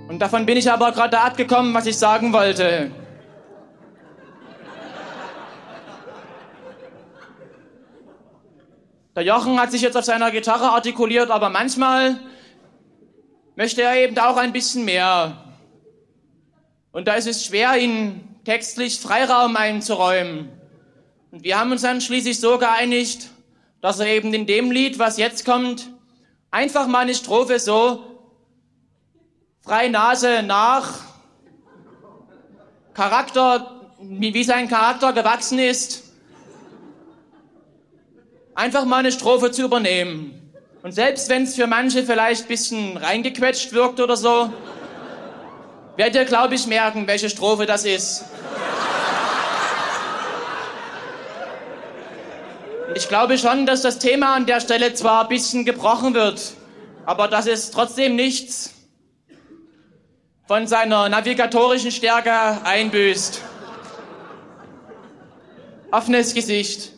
Und davon bin ich aber gerade abgekommen, was ich sagen wollte. Der Jochen hat sich jetzt auf seiner Gitarre artikuliert, aber manchmal möchte er eben auch ein bisschen mehr. Und da ist es schwer, ihn textlich Freiraum einzuräumen. Und wir haben uns dann schließlich so geeinigt, dass er eben in dem Lied, was jetzt kommt, einfach mal eine Strophe so frei Nase nach Charakter, wie sein Charakter gewachsen ist, einfach mal eine Strophe zu übernehmen. Und selbst wenn es für manche vielleicht ein bisschen reingequetscht wirkt oder so, werdet ihr, glaube ich, merken, welche Strophe das ist. Und ich glaube schon, dass das Thema an der Stelle zwar ein bisschen gebrochen wird, aber dass es trotzdem nichts von seiner navigatorischen Stärke einbüßt. Offenes Gesicht.